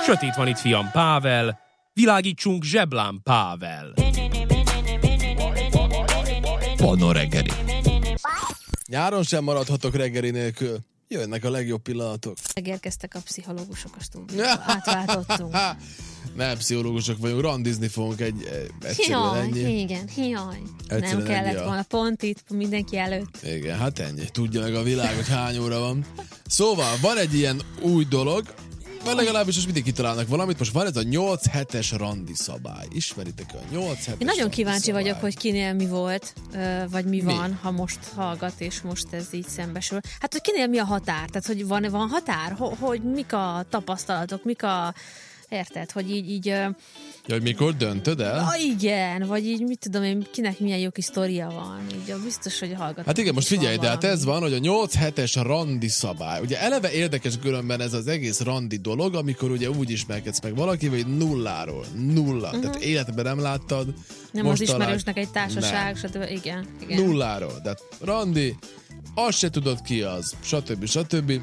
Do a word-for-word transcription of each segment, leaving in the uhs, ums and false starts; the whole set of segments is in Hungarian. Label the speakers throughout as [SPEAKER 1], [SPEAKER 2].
[SPEAKER 1] Sötét van itt, fiam, Pável. Világítsunk zseblámpával.
[SPEAKER 2] Panna reggeli. Nyáron sem maradhatok reggeli nélkül. Jönnek a legjobb pillanatok.
[SPEAKER 3] Megérkeztek a pszichológusok a stúdióba. Átváltottunk.
[SPEAKER 2] Nem pszichológusok vagyunk, randizni fogunk egy, egyszerűen ennyi.
[SPEAKER 3] Jaj, igen, jaj.
[SPEAKER 2] Egyszerűen
[SPEAKER 3] Nem kellett
[SPEAKER 2] ennyi a...
[SPEAKER 3] volna pont itt mindenki előtt.
[SPEAKER 2] Igen, hát ennyi. Tudja meg a világ, hogy hány óra van. Szóval van egy ilyen új dolog, vagy legalábbis most mindig kitalálnak valamit. Most van ez a nyolc hetes randi szabály. Ismeritek a nyolc hetes
[SPEAKER 3] Én nagyon kíváncsi
[SPEAKER 2] szabály.
[SPEAKER 3] vagyok, hogy kinél mi volt, vagy mi,
[SPEAKER 2] Mi?
[SPEAKER 3] van, ha most hallgat, és most ez így szembesül. Hát, hogy kinél mi a határ? Tehát, hogy van, van határ? Hogy, hogy mik a tapasztalatok, mik a... Érted? Hogy így... így
[SPEAKER 2] Ja, hogy mikor döntöd el?
[SPEAKER 3] ah, igen, vagy így mit tudom én, kinek milyen jó kis sztoria van. Így biztos, hogy hallgatok.
[SPEAKER 2] Hát igen, most figyelj, de hát
[SPEAKER 3] valami.
[SPEAKER 2] ez van, hogy a nyolc hetes randi szabály. Ugye eleve érdekes különben ez az egész randi dolog, amikor ugye úgy ismerkedsz meg valakivel, hogy nulláról, nulla. Uh-huh. Tehát életben nem láttad.
[SPEAKER 3] Nem
[SPEAKER 2] most
[SPEAKER 3] az
[SPEAKER 2] talán...
[SPEAKER 3] ismerősnek egy társaság,
[SPEAKER 2] Nem.
[SPEAKER 3] stb. Igen, igen.
[SPEAKER 2] Nulláról. Tehát randi, azt se tudod ki az, stb. stb.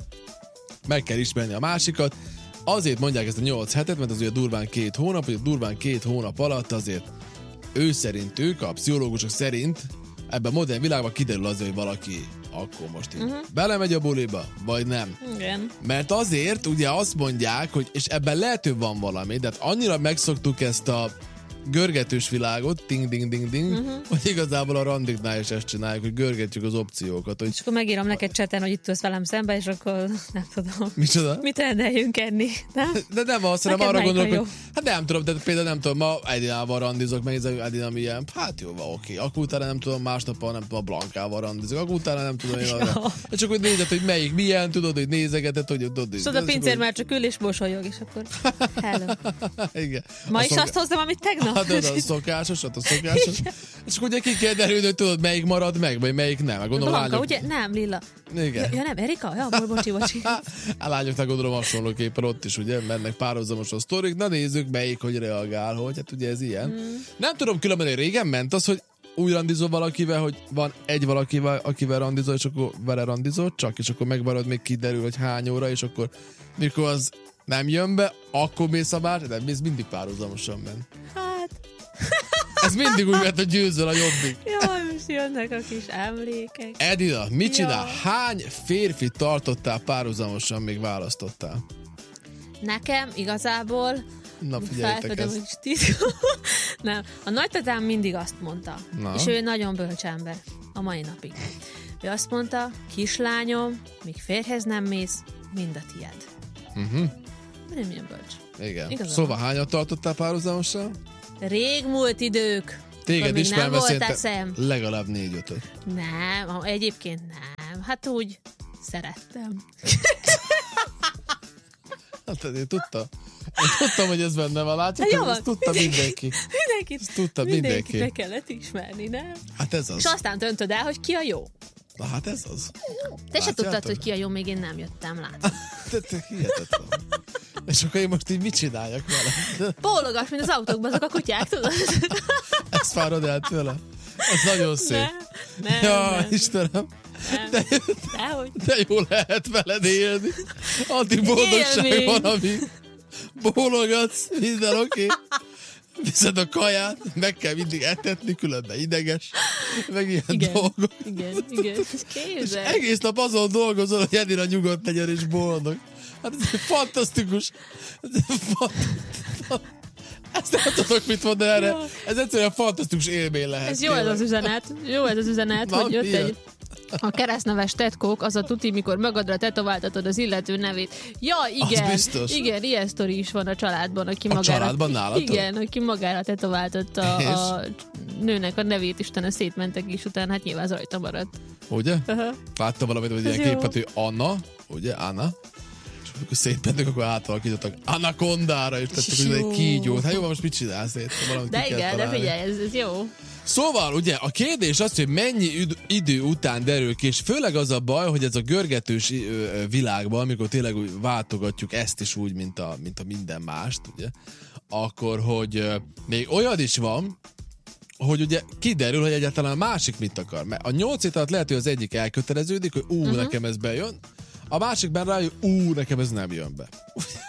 [SPEAKER 2] Meg kell ismerni a másikat. Azért mondják ezt a nyolc hetet, mert az ugye durván két hónap, hogy durván két hónap alatt azért ő szerint ők, a pszichológusok szerint ebben a modern világban kiderül az, hogy valaki akkor most így uh-huh. belemegy a buliba, vagy nem.
[SPEAKER 3] Igen.
[SPEAKER 2] Mert azért ugye azt mondják, hogy és ebben lehet, hogy van valami, de hát annyira megszoktuk ezt a görgetős világot, ting-ding-ding-ding, uh-huh. hogy igazából a randiknál is ezt csináljuk, hogy görgetjük az opciókat. Hogy...
[SPEAKER 3] És akkor megírom neked cseten, hogy itt ülsz velem szembe, és akkor nem tudom.
[SPEAKER 2] Micsoda?
[SPEAKER 3] Mit rendeljünk enni, nem?
[SPEAKER 2] De nem azt, hanem
[SPEAKER 3] Neked
[SPEAKER 2] arra
[SPEAKER 3] melyik
[SPEAKER 2] gondolok,
[SPEAKER 3] a jó?
[SPEAKER 2] hogy hát nem tudom, de például nem tudom, ma Edinával randizok, meg Edina milyen, hát jó, van, oké. Akkor utána nem tudom, másnap nem tudom, a Blankával randizok, akkor utána nem tudom, én arra. És csak hogy nézed, hogy melyik milyen, tudod, hogy nézegeted, hogy tudod.
[SPEAKER 3] És oda a pincér már csak ül és mosolyog, és akkor hello.
[SPEAKER 2] Igen.
[SPEAKER 3] Ma
[SPEAKER 2] A
[SPEAKER 3] is
[SPEAKER 2] szok...
[SPEAKER 3] azt hozzam, amit tegnap.
[SPEAKER 2] Hát az a szokásos, az a szokásos. És akkor ugye ki kell derülni, hogy tudod, melyik marad meg, vagy melyik nem. Gondolom,
[SPEAKER 3] Blanka,
[SPEAKER 2] lányok...
[SPEAKER 3] ugye? Nem, Lilla.
[SPEAKER 2] Igen.
[SPEAKER 3] Ja, ja nem, Erika? Ja, bo- bocsi, bocsi.
[SPEAKER 2] A lányoknak gondolom hasonlóképpen ott is, ugye, mennek párhuzamos a sztorik. Na nézzük, melyik hogy reagál, hogy hát ugye ez ilyen. Hmm. Nem tudom, különben régen ment az, hogy úgy randizol valakivel, hogy van egy valakivel, akivel randizol, és akkor vele randizol csak, és akkor megmarad, még kiderül, hogy hány óra, és akkor mikor az nem jön be, akkor mész a bár, de mész mindig párhuzamosan ment.
[SPEAKER 3] Hát...
[SPEAKER 2] Ez mindig úgy ment, hogy győzöl a jobbik.
[SPEAKER 3] Jaj, most jönnek a kis emlékek.
[SPEAKER 2] Edina, mit csinál?
[SPEAKER 3] Ja.
[SPEAKER 2] Hány férfi tartottál párhuzamosan, még választottál?
[SPEAKER 3] Nekem igazából...
[SPEAKER 2] Na figyeljétek
[SPEAKER 3] felfedem,
[SPEAKER 2] ezt.
[SPEAKER 3] hogy titkos. Nem, a nagytatám mindig azt mondta,
[SPEAKER 2] Na.
[SPEAKER 3] és ő nagyon bölcs ember a mai napig. Ő azt mondta, kislányom, míg férjhez nem mész, mind a tied.
[SPEAKER 2] Uh-huh.
[SPEAKER 3] Nem ilyen bölcs.
[SPEAKER 2] Igen.
[SPEAKER 3] Igazán.
[SPEAKER 2] Szóval hányat tartottál párhuzamosan?
[SPEAKER 3] Régmúlt idők.
[SPEAKER 2] Téged
[SPEAKER 3] akkor
[SPEAKER 2] is
[SPEAKER 3] még nem volt
[SPEAKER 2] felbeszéltem
[SPEAKER 3] eszem.
[SPEAKER 2] legalább négy-ötöt.
[SPEAKER 3] Nem, egyébként nem. Hát úgy szerettem.
[SPEAKER 2] Hát én tudtam. Én tudtam, hogy ez benne van. Látjátok,
[SPEAKER 3] Hát jó
[SPEAKER 2] ezt
[SPEAKER 3] van.
[SPEAKER 2] tudta mindenki.
[SPEAKER 3] Mindenkit,
[SPEAKER 2] Ezt tudta
[SPEAKER 3] mindenkit
[SPEAKER 2] mindenki.
[SPEAKER 3] be kellett ismerni, nem?
[SPEAKER 2] Hát ez az.
[SPEAKER 3] És aztán döntöd el, hogy ki a jó.
[SPEAKER 2] Na hát ez az.
[SPEAKER 3] Te se tudtad,
[SPEAKER 2] Látjátok?
[SPEAKER 3] hogy ki a jó, még én nem jöttem, látod.
[SPEAKER 2] Te, te hihetetlen. És akkor én most így mit csináljak vele?
[SPEAKER 3] Bólogass, mint az autókban azok a kutyák, tudod?
[SPEAKER 2] Ezt várod el tőle? Ez nagyon szép.
[SPEAKER 3] Nem, nem,
[SPEAKER 2] Ja,
[SPEAKER 3] nem.
[SPEAKER 2] Istenem.
[SPEAKER 3] Nem.
[SPEAKER 2] De,
[SPEAKER 3] Dehogy.
[SPEAKER 2] de jó lehet veled élni. Addig boldogság
[SPEAKER 3] Élmény.
[SPEAKER 2] van, ami bólogatsz, minden oké. Okay. Viszed a kaját, meg kell mindig etetni, különben ideges, meg ilyen
[SPEAKER 3] Igen,
[SPEAKER 2] dolgok.
[SPEAKER 3] igen, igen.
[SPEAKER 2] És
[SPEAKER 3] Képzel.
[SPEAKER 2] egész nap azon dolgozol, hogy Edina nyugodt legyen és boldog. Hát ez fantasztikus. Ez fantasztikus. Ezt nem tudok mit mondani erre.
[SPEAKER 3] Ja.
[SPEAKER 2] Ez egyszerűen fantasztikus élmény lehet.
[SPEAKER 3] Ez jó ez az üzenet. Jó ez az üzenet,
[SPEAKER 2] Na,
[SPEAKER 3] hogy jött
[SPEAKER 2] ilyen.
[SPEAKER 3] egy... A keresztneves tetkók, az a tuti, mikor magadra tetováltatod az illető nevét. Ja, igen.
[SPEAKER 2] Az biztos.
[SPEAKER 3] Igen, ilyen sztori is van a családban, aki
[SPEAKER 2] A
[SPEAKER 3] magára...
[SPEAKER 2] családban nálatok?
[SPEAKER 3] Igen, aki magára tetováltatta a nőnek a nevét, és utána szétmentek, és utána hát nyilván az rajta maradt.
[SPEAKER 2] Ugye?
[SPEAKER 3] Aha.
[SPEAKER 2] Láttam valamit, hogy
[SPEAKER 3] Ez
[SPEAKER 2] ilyen
[SPEAKER 3] jó.
[SPEAKER 2] képet, hogy Anna, ugye, Anna, és amikor szétmentek, akkor átalakítottak Anakondára, és tettek, hogy egy kígyót. Hát jó, most mit csinálsz itt? Valamit
[SPEAKER 3] De
[SPEAKER 2] ki kell
[SPEAKER 3] igen, de
[SPEAKER 2] találni.
[SPEAKER 3] figyelj, ez, ez jó.
[SPEAKER 2] Szóval ugye a kérdés az, hogy mennyi id- idő után derül ki, és főleg az a baj, hogy ez a görgetős ö, ö, világban, amikor tényleg úgy váltogatjuk ezt is úgy, mint a, mint a minden mást, ugye, akkor, hogy ö, még olyan is van, hogy ugye kiderül, hogy egyáltalán a másik mit akar. Mert a nyolc hét alatt lehet, hogy az egyik elköteleződik, hogy ú, uh-huh. nekem ez bejön, a másikben rá, hogy ú, nekem ez nem jön be.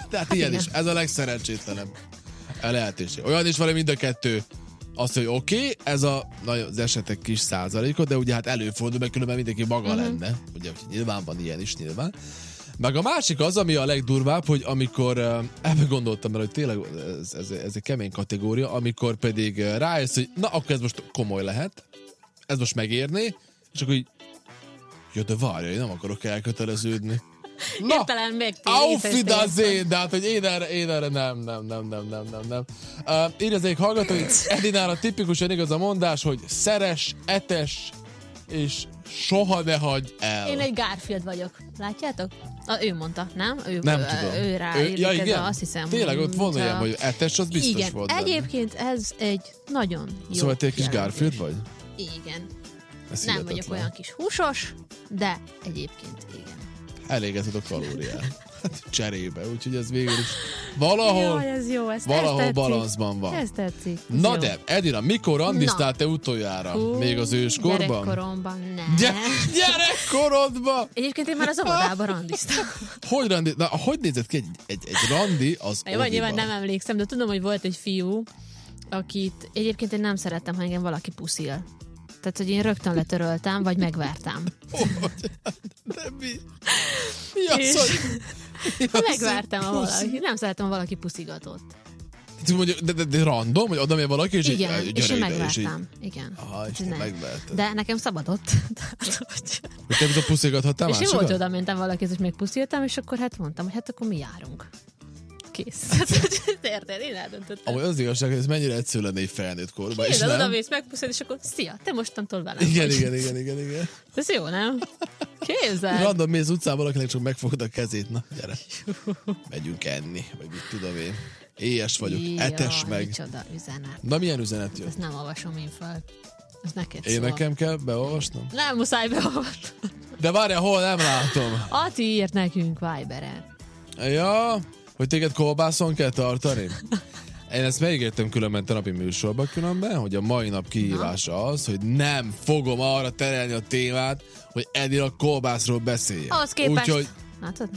[SPEAKER 2] Tehát ilyen is, ez a legszerencsétlenebb lehetőség. Olyan is van, mind a kettő. Azt, hogy oké, okay, ez a, na, az esetek kis százalékot, de ugye hát előfordul, mert különben mindenki maga uh-huh. lenne. Ugye nyilván van ilyen is, nyilván. Meg a másik az, ami a legdurvább, hogy amikor, uh, ebben gondoltam el, hogy tényleg ez, ez, ez egy kemény kategória, amikor pedig uh, rájössz, hogy na, akkor ez most komoly lehet, ez most megérné, és akkor így, ja, de várja, én nem akarok elköteleződni. Na, auf Wiedersehen, de hát, hogy én erre, én erre nem, nem, nem, nem, nem, nem, nem. Uh, így az egyik hallgató, hogy Edinára tipikusan igaz a mondás, hogy szeres, etes, és soha ne hagyj el.
[SPEAKER 3] Én egy Garfield vagyok. Látjátok? A, ő mondta, nem? Ő,
[SPEAKER 2] nem
[SPEAKER 3] ő,
[SPEAKER 2] tudom.
[SPEAKER 3] Ő rá
[SPEAKER 2] ő, ja, igen?
[SPEAKER 3] A, azt hiszem.
[SPEAKER 2] Tényleg ott van olyan, hogy etes, az biztos
[SPEAKER 3] igen.
[SPEAKER 2] volt.
[SPEAKER 3] Egyébként benne. Ez egy nagyon jó
[SPEAKER 2] Szóval te egy kis Garfield vagy?
[SPEAKER 3] Igen.
[SPEAKER 2] Ez
[SPEAKER 3] nem vagyok olyan kis húsos, de egyébként igen.
[SPEAKER 2] Elégeted a kalóriát. Cserébe, úgyhogy ez végül is valahol,
[SPEAKER 3] Jaj, ez jó, ez
[SPEAKER 2] valahol balanszban van.
[SPEAKER 3] Ez tetszik. Ez
[SPEAKER 2] Na
[SPEAKER 3] jó.
[SPEAKER 2] De, Edina, mikor randiztál te utoljára?
[SPEAKER 3] Hú,
[SPEAKER 2] még az őskorban?
[SPEAKER 3] Gyerekkoromban, nem.
[SPEAKER 2] Gy- gyerekkorodban?
[SPEAKER 3] Egyébként én már az óvodában randiztam.
[SPEAKER 2] Hogy randi? Na, hogy nézett ki egy, egy, egy randi az
[SPEAKER 3] Jó, nyilván nem emlékszem, de tudom, hogy volt egy fiú, akit egyébként én nem szerettem, ha engem valaki puszil. Tehát, hogy én rögtön letöröltem, vagy megvártam.
[SPEAKER 2] De mi? Mi az,
[SPEAKER 3] és
[SPEAKER 2] hogy... Mi az,
[SPEAKER 3] megvártam a valaki. Nem szeretem, ha valaki puszigatott.
[SPEAKER 2] De, de, de random, hogy adom-e valaki, és
[SPEAKER 3] igen,
[SPEAKER 2] így,
[SPEAKER 3] és én
[SPEAKER 2] ide,
[SPEAKER 3] megvártam.
[SPEAKER 2] És így...
[SPEAKER 3] Igen.
[SPEAKER 2] Aha, és te megvártad.
[SPEAKER 3] De nekem szabadott.
[SPEAKER 2] Hogy te bizony puszigathattál
[SPEAKER 3] és
[SPEAKER 2] másokat?
[SPEAKER 3] én volt oda mentem valakihez, és még pusziltam, és akkor hát mondtam, hogy hát akkor mi járunk. Kész. Érted? Én eldöntöttem.
[SPEAKER 2] Ahogy az igazság, hogy ez mennyire egyszerű lenne egy felnőtt korban. És nem?
[SPEAKER 3] Oda mész, megpuszil, és akkor szia, te mostantól velem
[SPEAKER 2] igen,
[SPEAKER 3] vagy.
[SPEAKER 2] igen, igen, igen, igen.
[SPEAKER 3] Ez jó, nem? Képzeld.
[SPEAKER 2] Random mész utcán, valakinek csak megfogod a kezét. Na, gyere. Megyünk enni, vagy mit tudom én. Éhes vagyok,
[SPEAKER 3] Jaj,
[SPEAKER 2] etes meg.
[SPEAKER 3] Micsoda üzenet.
[SPEAKER 2] Na, milyen üzenet jön?
[SPEAKER 3] Ezt nem olvasom én fel. Ez neked
[SPEAKER 2] Én
[SPEAKER 3] szól.
[SPEAKER 2] nekem kell beolvasnom?
[SPEAKER 3] Nem muszáj beolvasni.
[SPEAKER 2] De várjál, hol nem látom.
[SPEAKER 3] Ati írt nekünk Viberen.
[SPEAKER 2] Ja, hogy téged kolbászon kell tartani? Én ezt megígértem különben tenapi műsorban különben, hogy a mai nap kihívása az, hogy nem fogom arra terelni a témát, hogy Edina kolbászról beszéljen.
[SPEAKER 3] Ahhoz képest.
[SPEAKER 2] Úgyhogy...
[SPEAKER 3] Látod?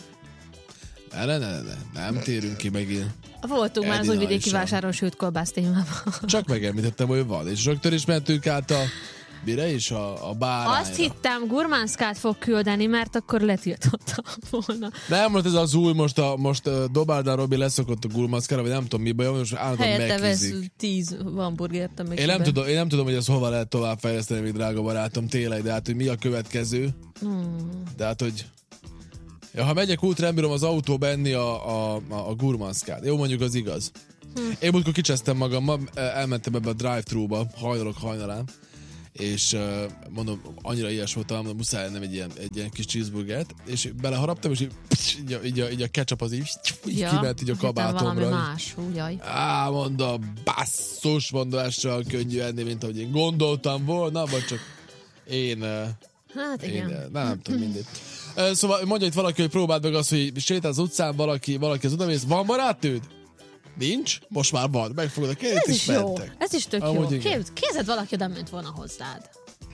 [SPEAKER 2] Ne, ne, ne, ne, nem térünk ki megint.
[SPEAKER 3] Voltunk már az
[SPEAKER 2] Edina
[SPEAKER 3] újvidéki
[SPEAKER 2] is
[SPEAKER 3] vásáron sült kolbász témában.
[SPEAKER 2] Csak megemlítettem, hogy van, és rögtön is mentünk át a mire is, a, a bárányra.
[SPEAKER 3] Azt hittem, gurmánszkát fog küldeni, mert akkor letiltottam volna.
[SPEAKER 2] Nem, most ez az új, most, a, most a Dobárdán Robi leszokott a gurmánszkára, vagy nem tudom mi baj, most állandóan
[SPEAKER 3] helyette vesz
[SPEAKER 2] megkízik.
[SPEAKER 3] tíz hamburgert a
[SPEAKER 2] Én nem, tudom, én nem tudom, hogy ezt hova lehet továbbfejleszteni, még drága barátom, tényleg, de hát, hogy mi a következő.
[SPEAKER 3] Hmm.
[SPEAKER 2] De hát, hogy ja, ha megyek út, nem bírom az autóba enni a, a, a, a gurmánszkát. Jó, mondjuk az igaz. Hmm. Én múltkor kicsesztem magam, elmentem ebbe a drive-thru-ba, hajnalok hajnalán, és uh, mondom, annyira ilyes voltam, mondom, muszáj lennem egy ilyen, egy ilyen kis cheeseburgert, és beleharaptam, és így, így, a, így, a, így a ketchup az így, így ja, kiment így a kabátomra.
[SPEAKER 3] Valami más, ugyaj.
[SPEAKER 2] Á, mondom, basszus, mondom, ez csak könnyű enni, mint ahogy én gondoltam volna, vagy csak én...
[SPEAKER 3] Hát igen.
[SPEAKER 2] Én, nem, nem tudom, mindegy. Szóval mondja itt valaki, hogy próbáld meg azt, hogy sétál az utcán, valaki, valaki az odamész, van barátnőd? Nincs? Most már van. Megfogod a kezét, és mentek.
[SPEAKER 3] Jó. Ez is tök
[SPEAKER 2] amúgy
[SPEAKER 3] jó.
[SPEAKER 2] Igen.
[SPEAKER 3] Képzeld, valaki oda ment volna hozzád.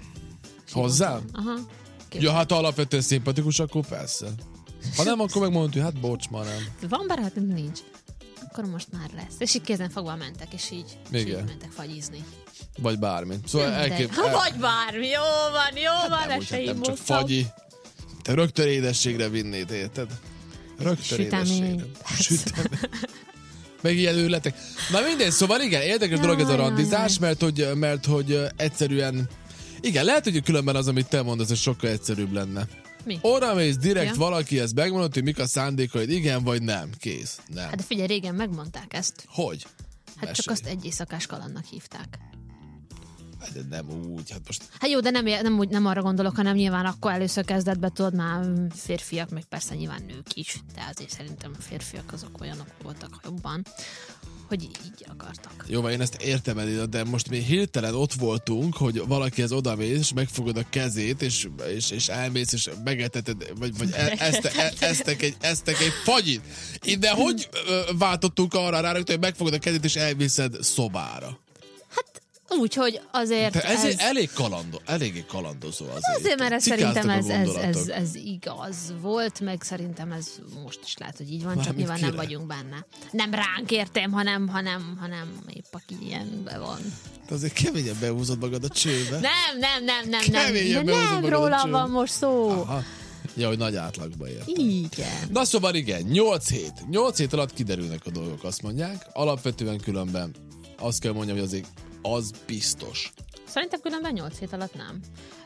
[SPEAKER 2] Hozzám?
[SPEAKER 3] Aha. Képzeld.
[SPEAKER 2] Ja, hát alapvetően szimpatikus, akkor persze. Ha nem, akkor megmondod, hogy hát bocs, ma nem.
[SPEAKER 3] Van barátnőd? Nincs. Akkor most már lesz. És így kézen fogva mentek, és így, és így mentek fagyizni.
[SPEAKER 2] Vagy bármi. Szóval elkép...
[SPEAKER 3] El... Vagy bármi. Jó van, jó van,
[SPEAKER 2] nem,
[SPEAKER 3] ezt
[SPEAKER 2] hát nem csak fagyi. Te rögtön édességre vinnéd, érted? Rögtön édességre. Sütemény. Meg ilyen őletek. Na mindegy, szóval igen, érdekes dolog ez a randizás, mert hogy, mert hogy egyszerűen, igen, lehet, hogy különben az, amit te mondasz, hogy sokkal egyszerűbb lenne.
[SPEAKER 3] Mi?
[SPEAKER 2] Oda mész direkt
[SPEAKER 3] ja.
[SPEAKER 2] valaki, ezt megmondod, hogy mik a szándékaid, igen vagy nem, kész. Nem.
[SPEAKER 3] Hát de figyelj, régen megmondták ezt.
[SPEAKER 2] Hogy?
[SPEAKER 3] Hát
[SPEAKER 2] Mesélj.
[SPEAKER 3] csak azt egy éjszakás kalandnak hívták.
[SPEAKER 2] Hát de nem úgy, hát most...
[SPEAKER 3] Hát jó, de nem, nem, úgy, nem arra gondolok, hanem nyilván akkor először kezdetben tudod már férfiak, meg persze nyilván nők is, de azért szerintem a férfiak azok olyanok voltak jobban, hogy így akartak.
[SPEAKER 2] Jó, én ezt értem, Edina, de most mi hirtelen ott voltunk, hogy valakihez odamész, és megfogod a kezét, és, és, és elmész, és megeteted, vagy, vagy e, ezte, e, eztek, egy, eztek egy fagyit. De hogy ö, váltottunk arra rá, hogy megfogod a kezét, és elviszed szobára?
[SPEAKER 3] Hát Úgyhogy azért
[SPEAKER 2] Te ez,
[SPEAKER 3] ez...
[SPEAKER 2] elég kalandó, eléggé kalandozó azért.
[SPEAKER 3] Azért, mert ez
[SPEAKER 2] Cikáztak
[SPEAKER 3] szerintem
[SPEAKER 2] a
[SPEAKER 3] ez, ez, ez,
[SPEAKER 2] gondolatok.
[SPEAKER 3] ez igaz volt, meg szerintem ez most is lehet, hogy így van, csak
[SPEAKER 2] Mármint
[SPEAKER 3] nyilván nem
[SPEAKER 2] kire?
[SPEAKER 3] vagyunk benne. Nem ránk értem, hanem, hanem, hanem épp aki ilyenben van.
[SPEAKER 2] Te azért keményen behúzod magad a csőbe.
[SPEAKER 3] Nem, nem, nem, nem, nem.
[SPEAKER 2] Keményen
[SPEAKER 3] De
[SPEAKER 2] behúzod
[SPEAKER 3] nem
[SPEAKER 2] magad a
[SPEAKER 3] róla
[SPEAKER 2] csőbe.
[SPEAKER 3] van most szó.
[SPEAKER 2] Aha. Ja, hogy nagy átlagba értem.
[SPEAKER 3] Igen.
[SPEAKER 2] Na szóval igen, nyolc hét. nyolc hét alatt kiderülnek a dolgok, azt mondják. Alapvetően különben azt kell mondjam, hogy azért az biztos.
[SPEAKER 3] Szerintem különben nyolc hét alatt nem.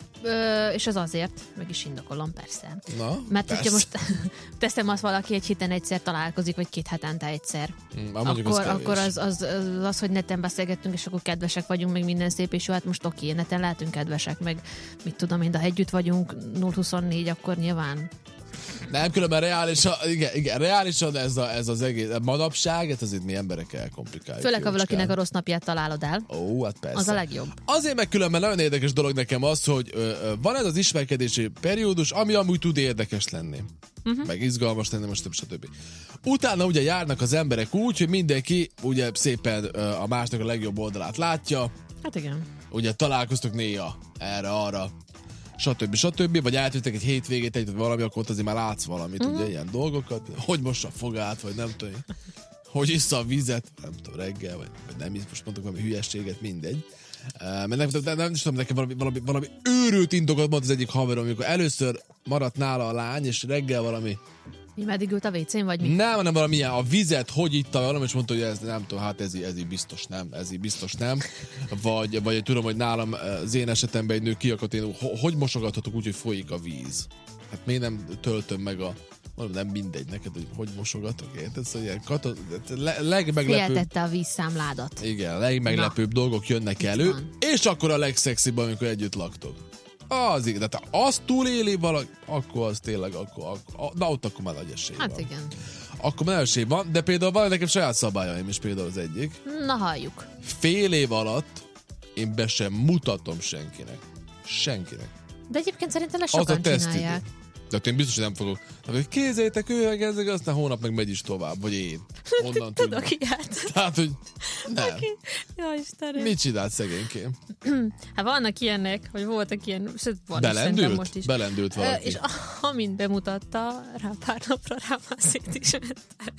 [SPEAKER 3] Ö, és az azért, meg is indokolom, persze.
[SPEAKER 2] Na,
[SPEAKER 3] Mert
[SPEAKER 2] persze.
[SPEAKER 3] hogyha most teszem azt, valaki egy héten egyszer találkozik, vagy két hetente egyszer,
[SPEAKER 2] Mm, már mondjuk az
[SPEAKER 3] akkor,
[SPEAKER 2] kevés.
[SPEAKER 3] akkor az, az, az, az, hogy neten beszélgettünk, és akkor kedvesek vagyunk, meg minden szép, és jó, hát most oké, neten lehetünk kedvesek, meg mit tudom én, de ha együtt vagyunk nulla huszonnégy, akkor nyilván
[SPEAKER 2] Nem, különben reálisan, igen, igen, reálisan ez, a, ez az egész, a manapság, ez azért mi emberek elkomplikáljuk.
[SPEAKER 3] főleg, ha
[SPEAKER 2] jócskán.
[SPEAKER 3] valakinek a rossz napját találod el,
[SPEAKER 2] Ó, hát persze.
[SPEAKER 3] az a legjobb.
[SPEAKER 2] Azért meg különben nagyon érdekes dolog nekem az, hogy ö, ö, van ez az ismerkedési periódus, ami amúgy tud érdekes lenni. Uh-huh. Meg izgalmas lenni, most stb. Utána ugye járnak az emberek úgy, hogy mindenki ugye szépen ö, a másnak a legjobb oldalát látja,
[SPEAKER 3] Hát igen.
[SPEAKER 2] ugye találkoztok néha erre-arra, stb. stb. Vagy eltűntek egy hétvégét, egy vagy valami, akkor ott azért már látsz valamit, uh-huh. ugye ilyen dolgokat, hogy mossa a fogát, vagy nem tudom, hogy issza a vizet, nem tudom, reggel, vagy, vagy nem, most mondok valami hülyességet, mindegy. Uh, mert nem, nem, nem tudom, nekem valami, valami, valami őrült indokot mondta az egyik haverom, amikor először maradt nála a lány, és reggel valami
[SPEAKER 3] Mi meddig ült a vécén, vagy mi?
[SPEAKER 2] nem, hanem valamilyen a vizet, hogy itta valami, és mondta, hogy ez nem tudom, hát ez, így- ez így biztos nem, ez így biztos nem. Vagy, vagy tudom, hogy nálam az én esetemben egy nő kiakadt, én ho- hogy mosogathatok úgy, hogy folyik a víz? Hát miért nem töltöm meg a mondom, nem mindegy neked, hogy hogy mosogatok, érted? Szóval ilyen kato- le- legmeglepőbb,
[SPEAKER 3] Féltette a vízszámládat.
[SPEAKER 2] igen, legmeglepőbb dolgok jönnek elő,
[SPEAKER 3] van.
[SPEAKER 2] és akkor a legszexibb, amikor együtt laktok. Az igen, de ha azt túléli valaki, akkor az tényleg, akkor, akkor, na ott akkor már nagy esély
[SPEAKER 3] Hát
[SPEAKER 2] van.
[SPEAKER 3] igen.
[SPEAKER 2] Akkor már esély van, de például van nekem saját szabályaim is, például az egyik.
[SPEAKER 3] Na halljuk.
[SPEAKER 2] Fél év alatt én be sem mutatom senkinek. Senkinek.
[SPEAKER 3] De egyébként szerintem ezt
[SPEAKER 2] Az a
[SPEAKER 3] sokan
[SPEAKER 2] tesztidő.
[SPEAKER 3] csinálják.
[SPEAKER 2] De ott én biztos, hogy nem fogok. Hogy kézzétek, ő meg ezek, aztán hónap meg megy is tovább, vagy én. Onnan
[SPEAKER 3] Tudok
[SPEAKER 2] tudjuk.
[SPEAKER 3] ilyet.
[SPEAKER 2] Tehát, hogy nem.
[SPEAKER 3] Ja, Istenem.
[SPEAKER 2] Mit csinált szegénykém?
[SPEAKER 3] Hát vannak ilyenek, vagy voltak ilyen, sőt, van is szerintem
[SPEAKER 2] Belendült?
[SPEAKER 3] most is.
[SPEAKER 2] Belendült
[SPEAKER 3] Ö,
[SPEAKER 2] valaki.
[SPEAKER 3] És amint bemutatta, rá pár napra rá már szét is mentek.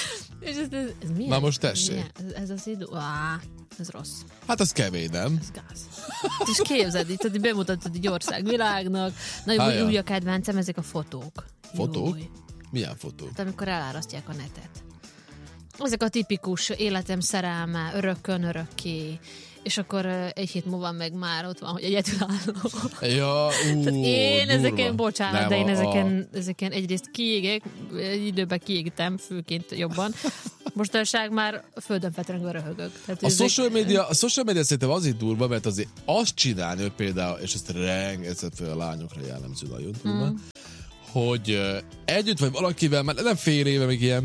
[SPEAKER 3] És ez, ez, ez milyen?
[SPEAKER 2] Na most tessék.
[SPEAKER 3] Milyen? Ez, ez az idő? Á, ez rossz.
[SPEAKER 2] Hát az kemény, nem?
[SPEAKER 3] Ez gáz. És képzeld, itt hogy bemutatod egy országvilágnak. Na,
[SPEAKER 2] Á,
[SPEAKER 3] új,
[SPEAKER 2] ja.
[SPEAKER 3] új a kedvencem, ezek a fotók.
[SPEAKER 2] Fotók?
[SPEAKER 3] Júj.
[SPEAKER 2] Milyen fotó?
[SPEAKER 3] Hát amikor elárasztják a netet. Ezek a tipikus életem szerelme, örökkön örökké, és akkor ö, egy hét múlva meg már ott van, hogy egyedülálló.
[SPEAKER 2] Ja, ú,
[SPEAKER 3] Tehát én
[SPEAKER 2] durva.
[SPEAKER 3] ezeken, bocsánat,
[SPEAKER 2] Nem,
[SPEAKER 3] de én
[SPEAKER 2] a-
[SPEAKER 3] ezeken, ezeken egyrészt kiégek, egy időben kiégtem, főként jobban. Mostanság már a földön fetrengve röhögök. Tehát
[SPEAKER 2] A
[SPEAKER 3] ezek-
[SPEAKER 2] social media, a social media szerintem azért durva, mert azért azt csinálni, hogy például, és ezt rengeteg a lányokra jellemző nagyon durva, mm. hogy uh, együtt vagy valakivel, már nem fél éve, még ilyen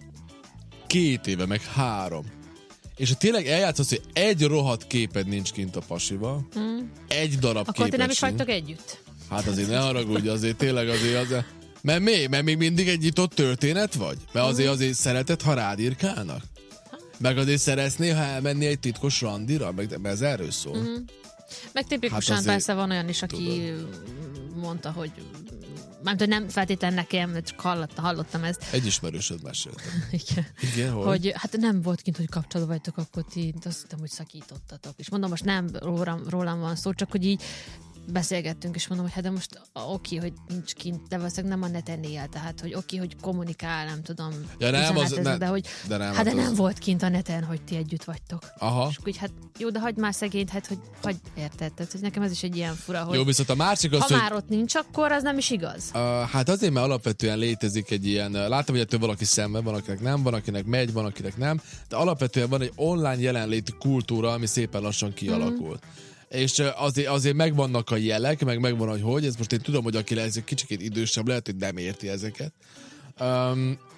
[SPEAKER 2] két éve, meg három. És ha tényleg eljátszasz, hogy egy rohadt képed nincs kint a pasival, mm. egy darab
[SPEAKER 3] Akkor
[SPEAKER 2] képed
[SPEAKER 3] ti nem is
[SPEAKER 2] sincs.
[SPEAKER 3] vagytok együtt?
[SPEAKER 2] Hát azért ne haragudj, azért tényleg azért azért... Mert mi? Mert még mindig egy nyitott történet vagy? Mert azért azért szereted, ha rád írkálnak? Meg azért szeretnél, ha elmenni egy titkos randira? Meg, mert ez erről szól. Mm.
[SPEAKER 3] Meg tipikusan
[SPEAKER 2] Hát
[SPEAKER 3] hát
[SPEAKER 2] azért
[SPEAKER 3] persze van olyan is, aki
[SPEAKER 2] tudod.
[SPEAKER 3] mondta, hogy mármint, hogy nem feltétlenül nekem, csak hallottam, hallottam ezt.
[SPEAKER 2] Egy ismerősöd mesélte.
[SPEAKER 3] Igen.
[SPEAKER 2] Igen, hogy?
[SPEAKER 3] Hogy hát nem volt kint, hogy kapcsolatban vagytok, akkor ti azt hittem, hogy szakítottatok. És mondom, most nem rólam, rólam van szó, csak hogy így beszélgettünk, és mondom, hogy hát de most oké, hogy nincs kint, de valószínűleg nem a neten él, tehát hogy oké, hogy kommunikál, nem tudom,
[SPEAKER 2] Ja, nem, az-
[SPEAKER 3] üzenetezik,
[SPEAKER 2] ne-
[SPEAKER 3] de hogy
[SPEAKER 2] de nem,
[SPEAKER 3] hát de
[SPEAKER 2] hát az-
[SPEAKER 3] nem volt kint a neten, hogy ti együtt vagytok.
[SPEAKER 2] Aha.
[SPEAKER 3] És akkor így, hát jó, de hagyd már szegényt, hát hogy, hogy érted, tehát hogy nekem ez is egy ilyen fura, hogy
[SPEAKER 2] Jó, viszont a másik az,
[SPEAKER 3] ha
[SPEAKER 2] hogy...
[SPEAKER 3] már ott nincs, akkor az nem is igaz.
[SPEAKER 2] Uh, hát azért, mert alapvetően létezik egy ilyen, uh, látom, hogy ettől valaki szemben, van, akinek nem, van, akinek megy, van, akinek nem, de alapvetően van egy online jelenléti kultúra, ami szépen lassan kialakul. Mm. És uh, azért, azért megvannak a jelek, meg megvan, hogy hogy, ez most én tudom, hogy aki lesz egy kicsit idősebb, lehet, hogy nem érti ezeket. Um,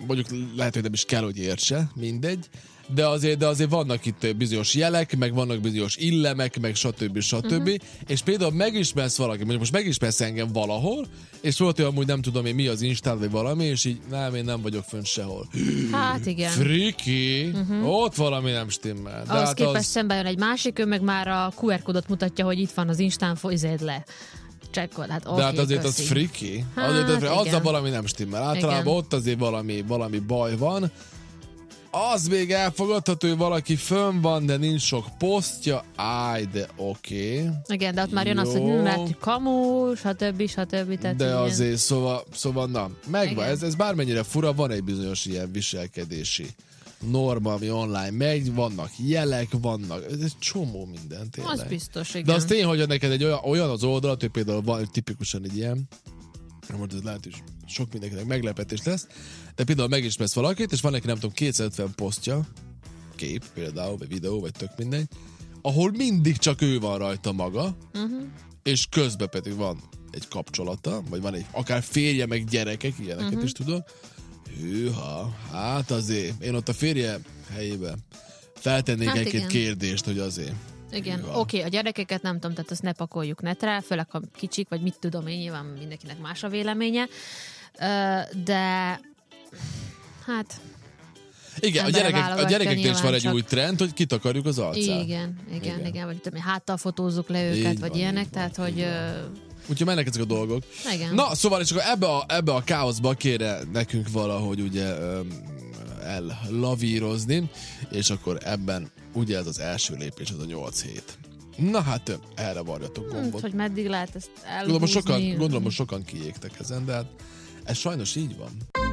[SPEAKER 2] mondjuk lehet, hogy nem is kell, hogy értse, mindegy, de azért, de azért vannak itt bizonyos jelek, meg vannak bizonyos illemek, meg stb. stb. Uh-huh. És például megismersz valaki, mondjuk most megismersz engem valahol, és volt, hogy amúgy nem tudom én mi az Instán, vagy valami, és így nem, én nem vagyok fönn sehol.
[SPEAKER 3] Hát igen.
[SPEAKER 2] Friki, uh-huh. Ott valami nem stimmel.
[SPEAKER 3] Ahhoz hát képest az... szemben jön egy másik, ő meg már a kú er kódot mutatja, hogy itt van az Instán, folyzéd le. Csekkol, hát okay,
[SPEAKER 2] de hát azért
[SPEAKER 3] köszi.
[SPEAKER 2] Az friki.
[SPEAKER 3] Hát,
[SPEAKER 2] azért az, azzal valami nem stimmel. Általában
[SPEAKER 3] igen.
[SPEAKER 2] Ott azért valami, valami baj van. Az még elfogadható, hogy valaki fönn van, de nincs sok posztja. Áj, de oké. Okay.
[SPEAKER 3] Igen, de ott már jön az, hogy nem lehet kamu, stb. stb. Tehát
[SPEAKER 2] de
[SPEAKER 3] ilyen.
[SPEAKER 2] Azért, szóval, szóval na, megvan. Ez, ez bármennyire fura, van egy bizonyos ilyen viselkedési norma, ami online megy, vannak jelek, vannak, ez egy csomó minden tényleg.
[SPEAKER 3] Az biztos, igen.
[SPEAKER 2] De az tény, hogy neked egy olyan, olyan az oldalat, hogy például van tipikusan egy ilyen, most ez lehet, hogy sok mindenkinek meglepetés lesz, de például megismersz valakit, és van neki nem tudom kétszázötven posztja, kép például, vagy videó, vagy tök mindegy, ahol mindig csak ő van rajta maga, uh-huh. és közben pedig van egy kapcsolata, vagy van egy akár férje, meg gyerekek, ilyeneket uh-huh. is tudom. Hűha, hát azért, én ott a férje helyébe feltennék hát egy-két kérdést, hogy azért.
[SPEAKER 3] Igen, oké, okay, a gyerekeket nem tudom, tehát azt ne pakoljuk netre, főleg ha kicsik, vagy mit tudom én, nyilván mindenkinek más a véleménye, de hát...
[SPEAKER 2] Igen, a, gyerekek, a gyerekeknél is van egy
[SPEAKER 3] csak...
[SPEAKER 2] új trend, hogy kitakarjuk az arcát.
[SPEAKER 3] Igen, igen, igen, igen vagy tudom, háttal fotózzuk le őket, így vagy van, ilyenek, tehát van, hogy... Van.
[SPEAKER 2] Úgyhogy mennek ezek a dolgok.
[SPEAKER 3] Igen.
[SPEAKER 2] Na, szóval és akkor ebbe a, ebbe a káoszba kéne nekünk valahogy ugye um, ellavírozni, és akkor ebben ugye ez az első lépés, az a nyolc hét. Na hát, erre varjatok gombot.
[SPEAKER 3] Hmm, hogy meddig lehet ezt elhúzni.
[SPEAKER 2] Gondolom, sokan, gondolom, sokan kiégtek ezen, de hát ez sajnos így van.